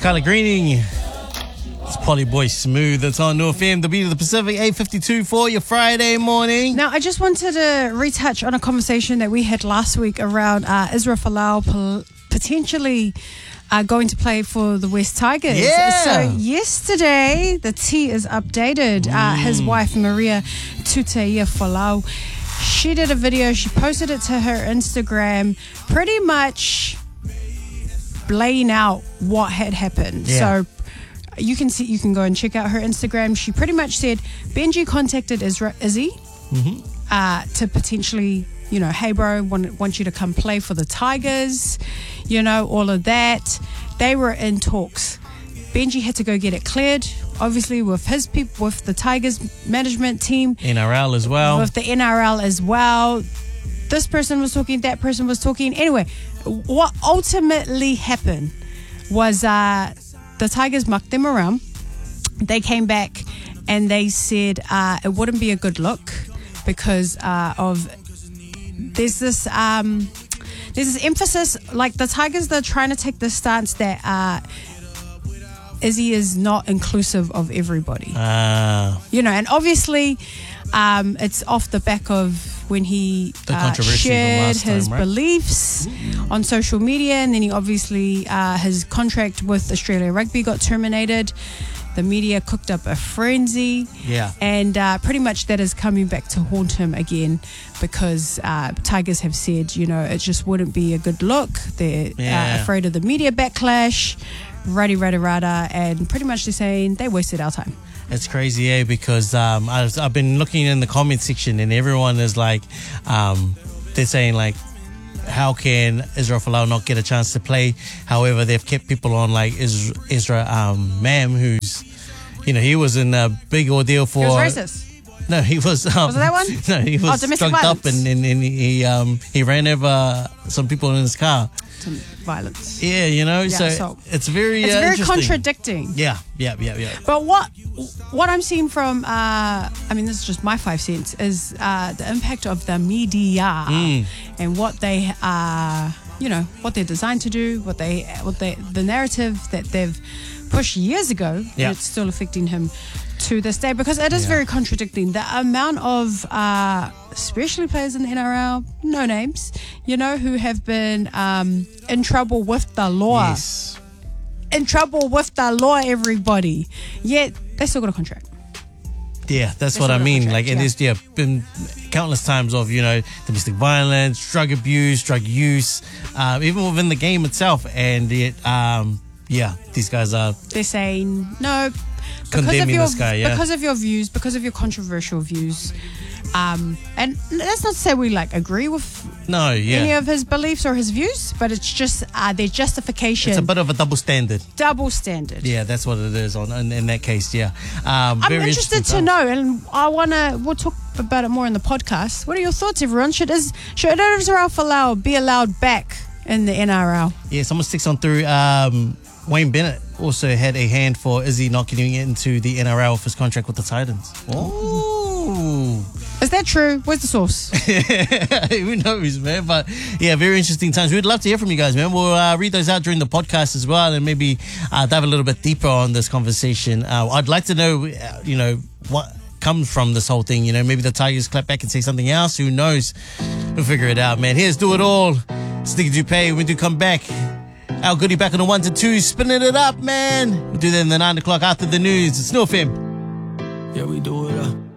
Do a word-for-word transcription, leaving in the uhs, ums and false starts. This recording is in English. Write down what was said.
Skylar Greening. It's Polly Boy Smooth. It's on North F M, the beat of the Pacific, eight fifty-two for your Friday morning. Now, I just wanted to retouch on a conversation that we had last week around uh, Israel Folau pol- potentially uh, going to play for the West Tigers. Yeah. So yesterday, the T is updated. Mm. Uh, his wife, Maria Tuteia Folau, she did a video. She posted it to her Instagram, pretty much laying out what had happened. Yeah. So you can see, you can go and check out her Instagram. She pretty much said Benji contacted Isra, Izzy mm-hmm. uh, to potentially, you know, hey bro, want, want you to come play for the Tigers, you know, all of that. They were in talks. Benji had to go get it cleared, obviously with his people, with the Tigers management team. N R L as well. With the N R L as well. This person was talking, that person was talking. Anyway, what ultimately happened was uh, the Tigers mucked them around. They came back and they said uh, it wouldn't be a good look because uh, of there's this um, there's this emphasis, like the Tigers, they're trying to take the stance that uh, Izzy is not inclusive of everybody. Ah. You know, and obviously um, it's off the back of when he uh, shared his time, right? beliefs mm. on social media, and then he obviously uh, his contract with Australia Rugby got terminated. The media cooked up a frenzy, yeah, and uh, pretty much that is coming back to haunt him again because uh, Tigers have said, you know, it just wouldn't be a good look. They're yeah. uh, afraid of the media backlash, rada rada rada, and pretty much they're saying they wasted our time. It's crazy, eh? Because um, I've, I've been looking in the comment section and everyone is like, um, they're saying like, how can Israel Folau not get a chance to play? However, they've kept people on like Isra, Isra um, Mam, who's, you know, he was in a big ordeal for. He was racist. No, he was. Um, was it that one? No, he was oh, drugged up and, and, and he um, he ran over some people in his car. Violence. Yeah, you know, yeah, so, so it's very it's uh, very contradicting. Yeah, yeah, yeah, yeah. But what what I'm seeing from, uh, I mean, this is just my five cents, is uh, the impact of the media mm. and what they are, you know, what they're designed to do, what they, what they, the narrative that they've pushed years ago, yeah. and it's still affecting him to this day because it is yeah. very contradicting. The amount of, uh, especially players in the N R L, no names, you know, who have been um, in trouble with the law. Yes. In trouble with the law, everybody. Yet they still got a contract. Yeah, that's they what I mean. Contract, like, yeah. and there's yeah, been countless times of, you know, domestic violence, drug abuse, drug use, uh, even within the game itself. And it, um, yeah, these guys are. They're saying no. Because condemning of your, this guy, yeah. Because of your views, because of your controversial views. Um, and that's not to say we like agree with no, yeah. any of his beliefs or his views, but it's just uh, their justification. It's a bit of a double standard. Double standard. Yeah, that's what it is on in, in that case, yeah. Um, I'm very interested to know, and I want to, we'll talk about it more in the podcast. What are your thoughts, everyone? Should, is, should Israel Folau be allowed back in the N R L? Yeah, someone sticks on through. Um, Wayne Bennett also had a hand for Izzy not getting into the N R L for his contract with the Titans. Oh. Is that true? Where's the source? Who knows, man? But yeah, very interesting times. We'd love to hear from you guys, man. We'll uh, read those out during the podcast as well, and maybe uh, dive a little bit deeper on this conversation. Uh, I'd like to know, uh, you know, what comes from this whole thing. You know, maybe the Tigers clap back and say something else. Who knows? We'll figure it out, man. Here's Do It All. Sticky Dupay. When we do come back, Al Goody back on the ones and twos, spinning it up, man. We'll do that in the nine o'clock after the news. It's North F M. Yeah, we do it up.